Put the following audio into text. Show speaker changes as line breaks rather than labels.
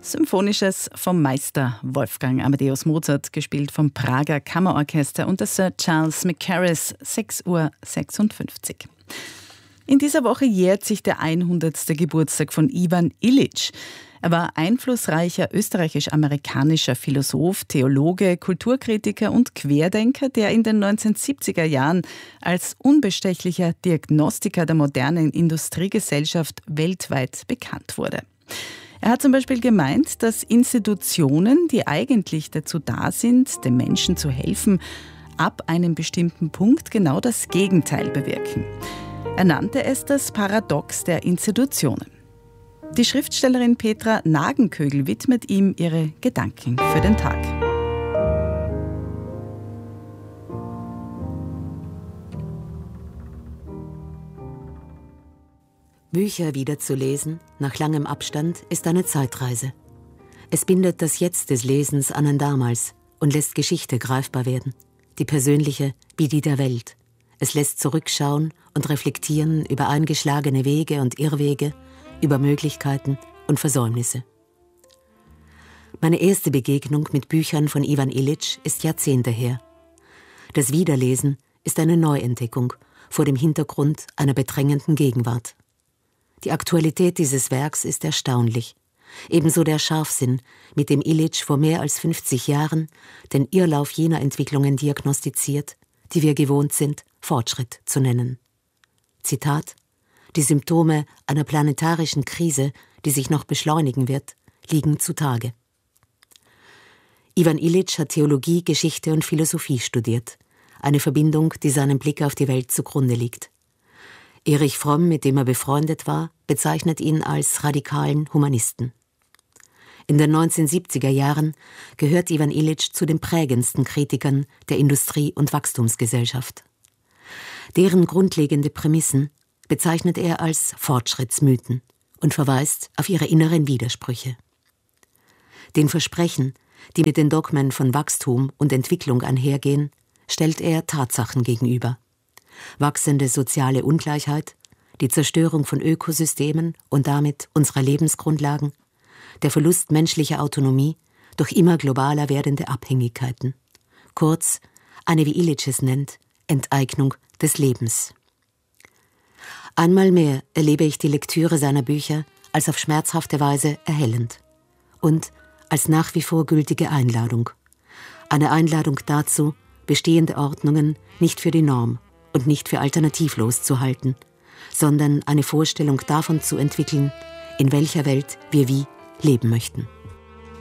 Symphonisches vom Meister Wolfgang Amadeus Mozart, gespielt vom Prager Kammerorchester unter Sir Charles Mackerras, 6:56 Uhr. In dieser Woche jährt sich der 100. Geburtstag von Ivan Illisch. Er war einflussreicher österreichisch-amerikanischer Philosoph, Theologe, Kulturkritiker und Querdenker, der in den 1970er Jahren als unbestechlicher Diagnostiker der modernen Industriegesellschaft weltweit bekannt wurde. Er hat zum Beispiel gemeint, dass Institutionen, die eigentlich dazu da sind, den Menschen zu helfen, ab einem bestimmten Punkt genau das Gegenteil bewirken. Er nannte es das Paradox der Institutionen. Die Schriftstellerin Petra Nagenkögel widmet ihm ihre Gedanken für den Tag.
Bücher wiederzulesen, nach langem Abstand, ist eine Zeitreise. Es bindet das Jetzt des Lesens an ein Damals und lässt Geschichte greifbar werden, die persönliche wie die der Welt. Es lässt zurückschauen und reflektieren über eingeschlagene Wege und Irrwege, über Möglichkeiten und Versäumnisse. Meine erste Begegnung mit Büchern von Ivan Illisch ist Jahrzehnte her. Das Wiederlesen ist eine Neuentdeckung vor dem Hintergrund einer bedrängenden Gegenwart. Die Aktualität dieses Werks ist erstaunlich. Ebenso der Scharfsinn, mit dem Illisch vor mehr als 50 Jahren den Irrlauf jener Entwicklungen diagnostiziert, die wir gewohnt sind, Fortschritt zu nennen. Zitat: Die Symptome einer planetarischen Krise, die sich noch beschleunigen wird, liegen zutage. Ivan Illisch hat Theologie, Geschichte und Philosophie studiert. Eine Verbindung, die seinem Blick auf die Welt zugrunde liegt. Erich Fromm, mit dem er befreundet war, bezeichnet ihn als radikalen Humanisten. In den 1970er Jahren gehört Ivan Illisch zu den prägendsten Kritikern der Industrie- und Wachstumsgesellschaft. Deren grundlegende Prämissen bezeichnet er als Fortschrittsmythen und verweist auf ihre inneren Widersprüche. Den Versprechen, die mit den Dogmen von Wachstum und Entwicklung einhergehen, stellt er Tatsachen gegenüber. Wachsende soziale Ungleichheit, die Zerstörung von Ökosystemen und damit unserer Lebensgrundlagen, der Verlust menschlicher Autonomie durch immer globaler werdende Abhängigkeiten. Kurz, eine, wie Illisch es nennt, Enteignung des Lebens. Einmal mehr erlebe ich die Lektüre seiner Bücher als auf schmerzhafte Weise erhellend und als nach wie vor gültige Einladung. Eine Einladung dazu, bestehende Ordnungen nicht für die Norm und nicht für alternativlos zu halten, sondern eine Vorstellung davon zu entwickeln, in welcher Welt wir wie leben möchten.